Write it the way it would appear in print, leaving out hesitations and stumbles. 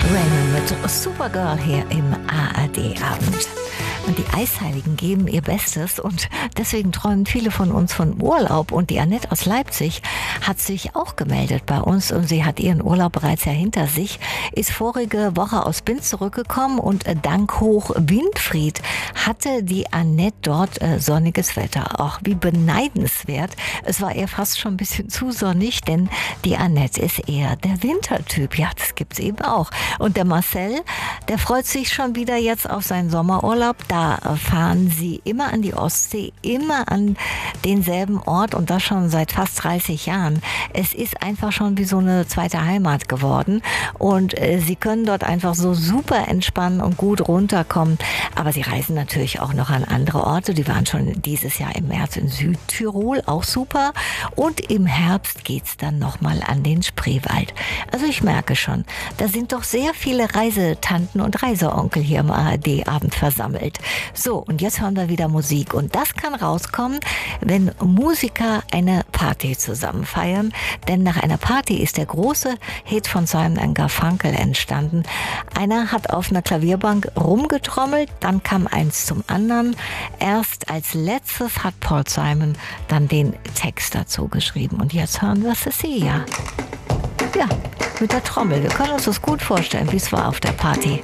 Raymond mit Supergirl hier im ARD-Abend. Und die Eisheiligen geben ihr Bestes und deswegen träumen viele von uns von Urlaub. Und die Annette aus Leipzig hat sich auch gemeldet bei uns und sie hat ihren Urlaub bereits ja hinter sich, ist vorige Woche aus Binz zurückgekommen und dank Hoch Winfried hatte die Annette dort sonniges Wetter. Auch wie beneidenswert. Es war ihr fast schon ein bisschen zu sonnig, denn die Annette ist eher der Wintertyp. Ja, das gibt's eben auch. Und der Marcel, der freut sich schon wieder jetzt auf seinen Sommerurlaub. Da fahren sie immer an die Ostsee, immer an denselben Ort und das schon seit fast 30 Jahren. Es ist einfach schon wie so eine zweite Heimat geworden und sie können dort einfach so super entspannen und gut runterkommen. Aber sie reisen natürlich auch noch an andere Orte. Die waren schon dieses Jahr im März in Südtirol, auch super. Und im Herbst geht's dann nochmal an den Spreewald. Also ich merke schon, da sind doch sehr viele Reisetanten und Reiseonkel hier im ARD-Abend versammelt. So, und jetzt hören wir wieder Musik. Und das kann rauskommen, wenn Musiker eine Party zusammen feiern. Denn nach einer Party ist der große Hit von Simon & Garfunkel entstanden. Einer hat auf einer Klavierbank rumgetrommelt, dann kam eins zum anderen. Erst als letztes hat Paul Simon dann den Text dazu geschrieben. Und jetzt hören wir Cecilia. Ja, mit der Trommel. Wir können uns das gut vorstellen, wie es war auf der Party.